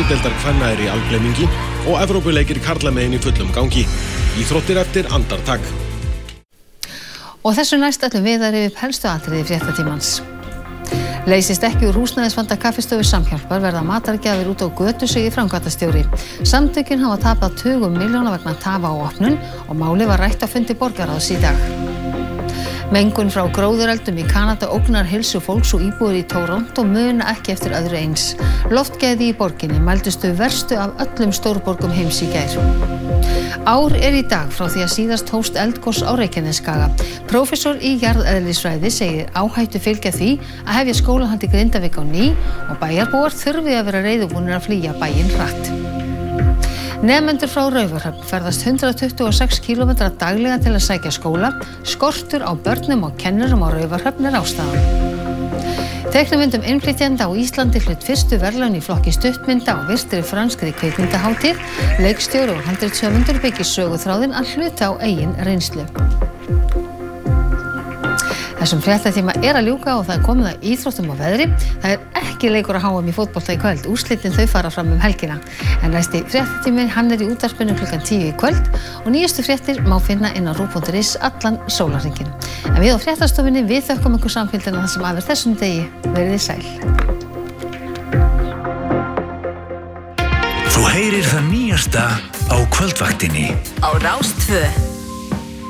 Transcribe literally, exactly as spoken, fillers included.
Evrópudeildar kvenna er í algleymingi og Evrópuleikir karlamegin í fullum gangi. Íþróttir eftir andartak. Og þessu næst ætlum við að rifja upp helstu atriði fréttatímans. Leysist ekki úr húsnæðisvanda kaffistofu Samhjálpar verða matargjafir út á götu, segir framkvæmdastjóri. Samtökin hafa tapað tugum milljóna vegna tafa á opnun og málið var rætt á fundi borgarráðs í dag. Mengun frá gróðureldum í Kanada ógnar heilsu fólks og íbúar í Toronto muna ekki eftir öðru eins. Loftgæði í borginni mældustu verstu af öllum stórborgum heims í gær. Ár er í dag frá því að síðast hófst eldgos á Reykjanesskaga. Prófessor í jarðeðlisfræði segir áhættu fylgja því að hefja skólahald í Grindavík á ný og bæjarbúar þurfi að vera reiðubúnir að flýja bæinn hratt. Nemendur frá Raufarhöfn ferðast hundrað tuttugu og sex kílómetra daglega til að sækja skóla. Skortur á börnum og kennurum á Raufarhöfn er ástæðan. Teiknimyndum innflytjenda á Íslandi hlaut fyrstu verðlaun í flokki stuttmynda á virtri franskri kvikmyndahátíð. Leikstjóri og handritshöfundur byggir söguþráðinn að hluta á eigin reynslu. Þessum fréttatíma er að ljúka og það er komið að íþróttum og veðri. Það er ekki leikur að H M í fótbolta í kvöld. Úrslitin þau fara fram um helgina. En næsti fréttatími hann er í útvarpinu klukkan tíu í kvöld og nýjustu fréttir má finna inn á ruv punktur is allan sólarhringinn. En við á fréttastofunni við þökkum ykkur samfylgdina það sem af er þessum degi. Verið sæl. Þú heyrir það nýjasta á kvöldvaktinni. Á Rás tvö.